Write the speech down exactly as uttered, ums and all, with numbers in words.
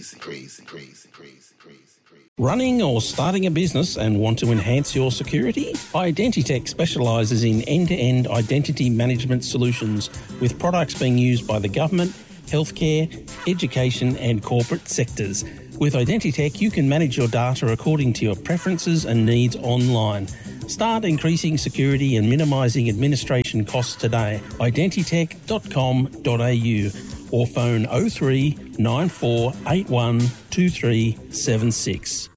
crazy, crazy, crazy, crazy, crazy, crazy. Running or starting a business and want to enhance your security? Identitech specialises in end-to-end identity management solutions with products being used by the government, healthcare, education and corporate sectors. With Identitech, you can manage your data according to your preferences and needs online. Start increasing security and minimising administration costs today. identitech dot com dot a u or phone oh three nine four eight one two three seven six.